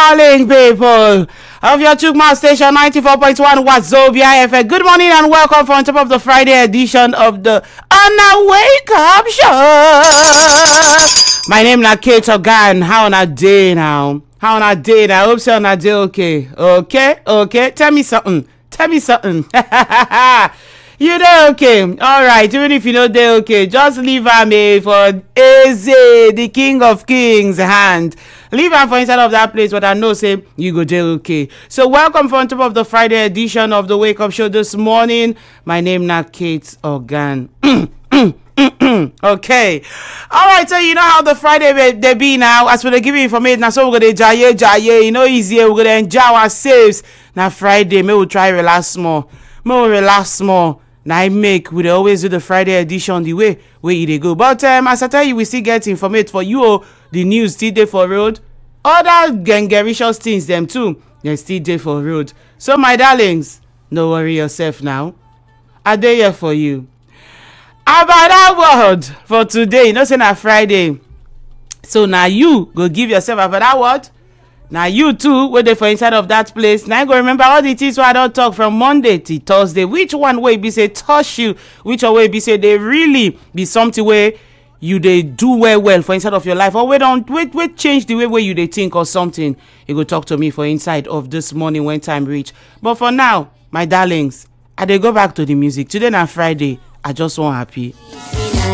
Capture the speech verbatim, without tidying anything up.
darling people of your Chukma station ninety-four point one Wazobia F M. Good morning and welcome for on top of the Friday edition of the Anna Wake Up Show. My name is Kate Ogan. How on a day now? How on a day now? I hope so on a day okay. Okay? Okay? Tell me something. Tell me something. You know okay. Alright, even if you know they okay, just leave am eh, for Eze, the King of Kings hand. Leave am for inside of that place, but I know say you go dey okay. So welcome for on top of the Friday edition of the Wake Up Show this morning. My name na Kate Ogan. Okay. Alright, so you know how the Friday they be now. As for the giving information, now so we're gonna jaye jaye, you know easy, we're gonna enjoy ourselves. Now Friday, may we try relax more. May we relax more. Now I make we always do the Friday edition the way where they go. But um, as I tell you, we still get information for you. Oh, the news still there for road. Other gangericious things them too. They still there for road. So my darlings, no worry yourself now. I dey here for you. About that word for today, you know say na Friday. So now you go give yourself about that word. Now you too wey dey for inside of that place. Now you go remember all the things wey I don talk from Monday to Thursday. Which one wey be say touch you? Which one wey be say they really be something wey you dey do well well for inside of your life, or wey don wait wait change the way wey you dey think or something? You go talk to me for inside of this morning when time reach. But for now, my darlings, I dey go back to the music. Today na Friday. I just want happy.